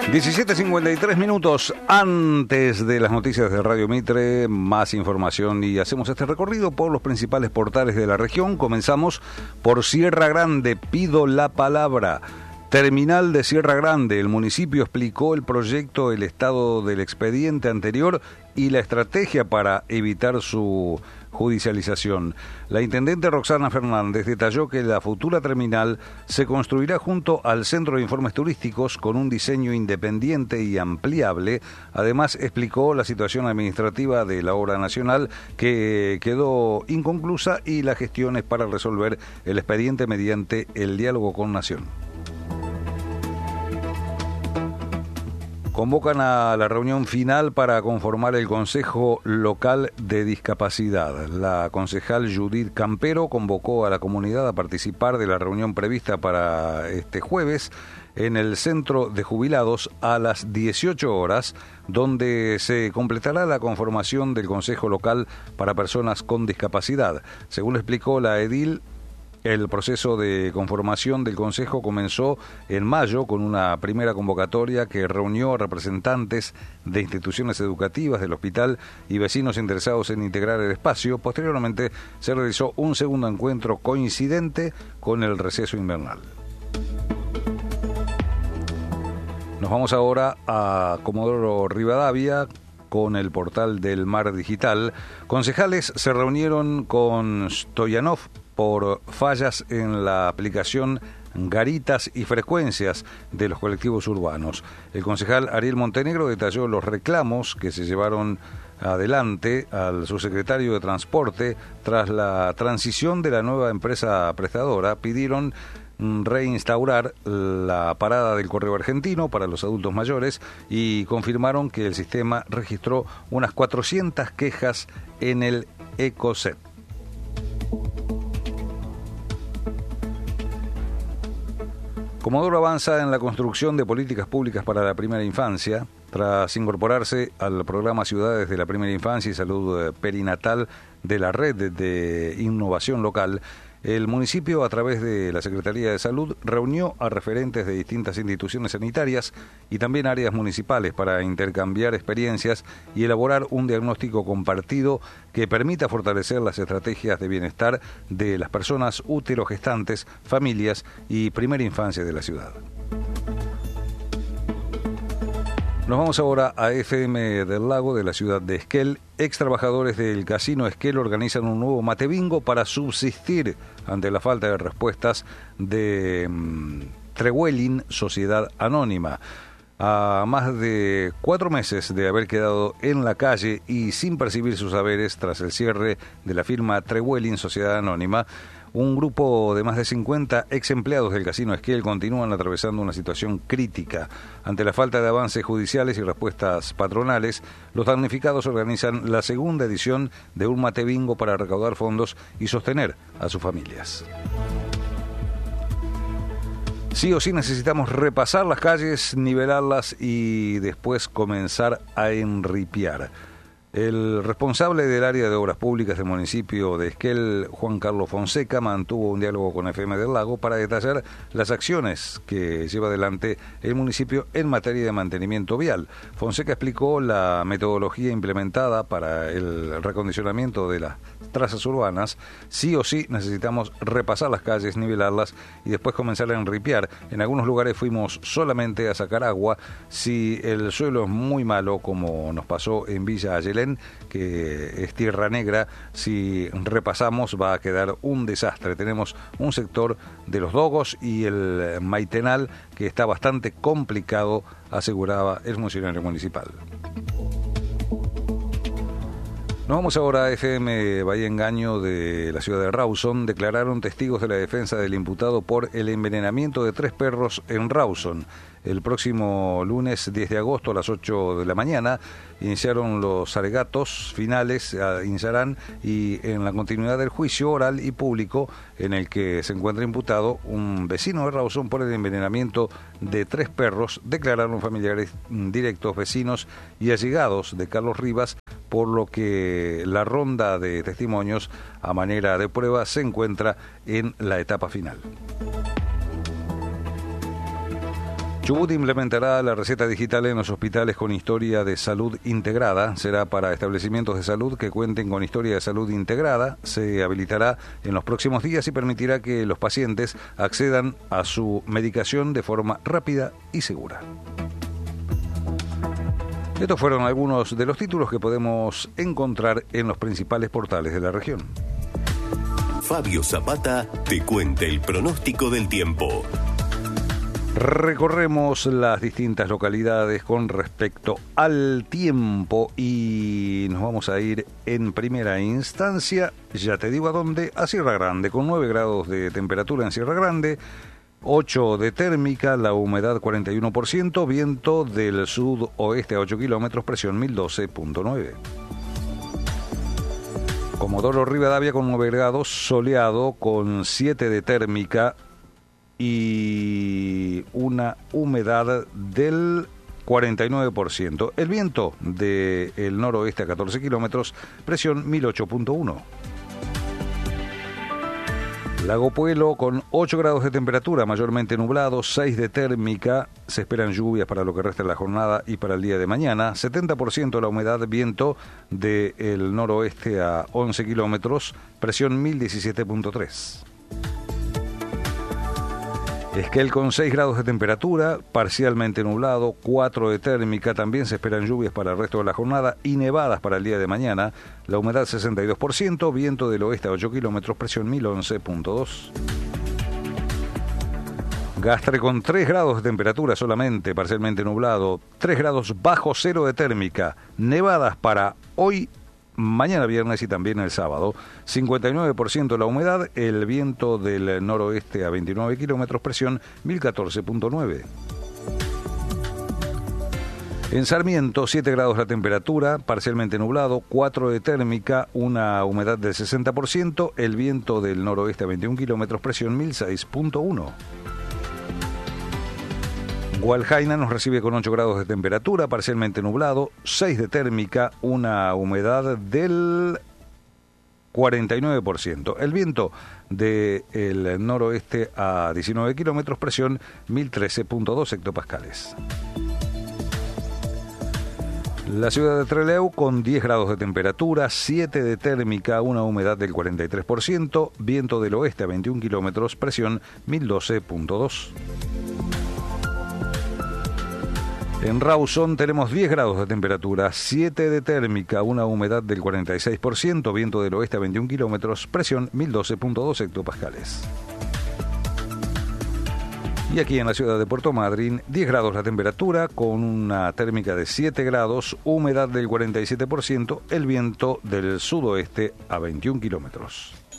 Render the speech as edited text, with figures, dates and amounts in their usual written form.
17:53 antes de las noticias de Radio Mitre, más información y hacemos este recorrido por los principales portales de la región. Comenzamos por Sierra Grande, pido la palabra. Terminal de Sierra Grande, el municipio explicó el proyecto, el estado del expediente anterior y la estrategia para evitar su judicialización. La intendente Roxana Fernández detalló que la futura terminal se construirá junto al Centro de Informes Turísticos con un diseño independiente y ampliable. Además, explicó la situación administrativa de la obra nacional que quedó inconclusa y las gestiones para resolver el expediente mediante el diálogo con Nación. Convocan a la reunión final para conformar el Consejo Local de Discapacidad. La concejal Judith Campero convocó a la comunidad a participar de la reunión prevista para este jueves en el Centro de Jubilados a las 18 horas, donde se completará la conformación del Consejo Local para Personas con Discapacidad. Según explicó la edil, el proceso de conformación del Consejo comenzó en mayo con una primera convocatoria que reunió a representantes de instituciones educativas del hospital y vecinos interesados en integrar el espacio. Posteriormente se realizó un segundo encuentro coincidente con el receso invernal. Nos vamos ahora a Comodoro Rivadavia con el portal del Mar Digital. Concejales se reunieron con Stoyanov por fallas en la aplicación garitas y frecuencias de los colectivos urbanos. El concejal Ariel Montenegro detalló los reclamos que se llevaron adelante al subsecretario de Transporte tras la transición de la nueva empresa prestadora. Pidieron reinstaurar la parada del correo argentino para los adultos mayores y confirmaron que el sistema registró unas 400 quejas en el ECOSET. Comodoro avanza en la construcción de políticas públicas para la primera infancia. Tras incorporarse al programa Ciudades de la Primera Infancia y Salud Perinatal de la Red de Innovación Local, el municipio, a través de la Secretaría de Salud, reunió a referentes de distintas instituciones sanitarias y también áreas municipales para intercambiar experiencias y elaborar un diagnóstico compartido que permita fortalecer las estrategias de bienestar de las personas útero-gestantes, familias y primera infancia de la ciudad. Nos vamos ahora a FM del Lago, de la ciudad de Esquel. Ex trabajadores del Casino Esquel organizan un nuevo mate bingo para subsistir ante la falta de respuestas de Trewelin, Sociedad Anónima. A más de 4 meses de haber quedado en la calle y sin percibir sus haberes tras el cierre de la firma Trewelin, Sociedad Anónima, un grupo de más de 50 ex empleados del Casino Esquel continúan atravesando una situación crítica. Ante la falta de avances judiciales y respuestas patronales, los damnificados organizan la segunda edición de un mate bingo para recaudar fondos y sostener a sus familias. Sí o sí necesitamos repasar las calles, nivelarlas y después comenzar a enripiar. El responsable del área de obras públicas del municipio de Esquel, Juan Carlos Fonseca, mantuvo un diálogo con FM del Lago para detallar las acciones que lleva adelante el municipio en materia de mantenimiento vial. Fonseca explicó la metodología implementada para el recondicionamiento de las trazas urbanas. Sí o sí necesitamos repasar las calles, nivelarlas y después comenzar a enripiar. En algunos lugares fuimos solamente a sacar agua. Si el suelo es muy malo, como nos pasó en Villa Ayelén, que es tierra negra, si repasamos va a quedar un desastre. Tenemos un sector de los Dogos y el Maitenal que está bastante complicado, aseguraba el funcionario municipal. Nos vamos ahora a FM Bahía Engaño de la ciudad de Rawson. Declararon testigos de la defensa del imputado por el envenenamiento de 3 perros en Rawson. El próximo lunes 10 de agosto a las 8 de la mañana iniciaron los alegatos finales, iniciarán y en la continuidad del juicio oral y público en el que se encuentra imputado un vecino de Rawson por el envenenamiento de 3 perros, declararon familiares directos, vecinos y allegados de Carlos Rivas, por lo que la ronda de testimonios a manera de prueba se encuentra en la etapa final. Chubut implementará la receta digital en los hospitales con historia de salud integrada. Será para establecimientos de salud que cuenten con historia de salud integrada. Se habilitará en los próximos días y permitirá que los pacientes accedan a su medicación de forma rápida y segura. Estos fueron algunos de los títulos que podemos encontrar en los principales portales de la región. Fabio Zapata te cuenta el pronóstico del tiempo. Recorremos las distintas localidades con respecto al tiempo y nos vamos a ir en primera instancia, ya te digo a dónde, a Sierra Grande, con 9 grados de temperatura en Sierra Grande, 8 de térmica, la humedad 41%, viento del sudoeste a 8 kilómetros, presión 1012.9. Comodoro Rivadavia con 9 grados, soleado, con 7 de térmica y una humedad del 49%. El viento del noroeste a 14 kilómetros, presión 1008.1. Lago Puelo con 8 grados de temperatura, mayormente nublado, 6 de térmica, se esperan lluvias para lo que resta de la jornada y para el día de mañana, 70% la humedad, viento del noroeste a 11 kilómetros, presión 1017.3. Esquel con 6 grados de temperatura, parcialmente nublado, 4 de térmica, también se esperan lluvias para el resto de la jornada y nevadas para el día de mañana, la humedad 62%, viento del oeste a 8 kilómetros, presión 1011.2. Gastre con 3 grados de temperatura solamente, parcialmente nublado, 3 grados bajo cero de térmica, nevadas para hoy, mañana viernes y también el sábado, 59% la humedad, el viento del noroeste a 29 kilómetros, presión 1014.9. En Sarmiento, 7 grados la temperatura, parcialmente nublado, 4 de térmica, una humedad del 60%, el viento del noroeste a 21 kilómetros, presión 1006.1. Hualjaina nos recibe con 8 grados de temperatura, parcialmente nublado, 6 de térmica, una humedad del 49%. El viento del noroeste a 19 kilómetros, presión 1013.2 hectopascales. La ciudad de Trelew con 10 grados de temperatura, 7 de térmica, una humedad del 43%, viento del oeste a 21 kilómetros, presión 1012.2. En Rawson tenemos 10 grados de temperatura, 7 de térmica, una humedad del 46%, viento del oeste a 21 kilómetros, presión 1012.2 hectopascales. Y aquí en la ciudad de Puerto Madryn, 10 grados la temperatura, con una térmica de 7 grados, humedad del 47%, el viento del sudoeste a 21 kilómetros.